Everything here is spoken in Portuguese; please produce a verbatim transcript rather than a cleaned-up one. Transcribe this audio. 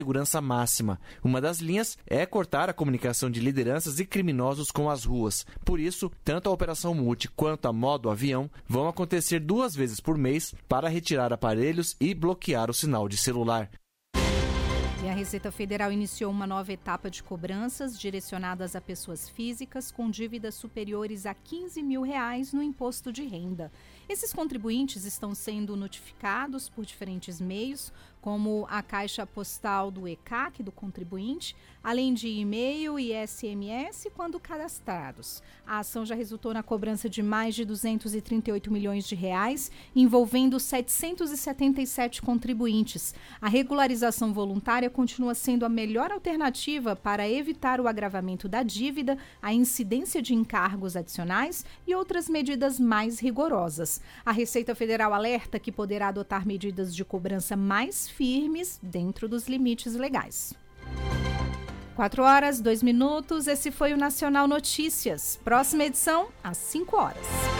segurança máxima. Uma das linhas é cortar a comunicação de lideranças e criminosos com as ruas. Por isso, tanto a Operação Multi quanto a Modo Avião vão acontecer duas vezes por mês para retirar aparelhos e bloquear o sinal de celular. E a Receita Federal iniciou uma nova etapa de cobranças direcionadas a pessoas físicas com dívidas superiores a quinze mil reais no imposto de renda. Esses contribuintes estão sendo notificados por diferentes meios, como a caixa postal do E C A C do contribuinte, além de e-mail e S M S quando cadastrados. A ação já resultou na cobrança de mais de duzentos e trinta e oito milhões de reais, envolvendo setecentos e setenta e sete contribuintes. A regularização voluntária continua sendo a melhor alternativa para evitar o agravamento da dívida, a incidência de encargos adicionais e outras medidas mais rigorosas. A Receita Federal alerta que poderá adotar medidas de cobrança mais firmes dentro dos limites legais. quatro horas, dois minutos, esse foi o Nacional Notícias. Próxima edição, às cinco horas.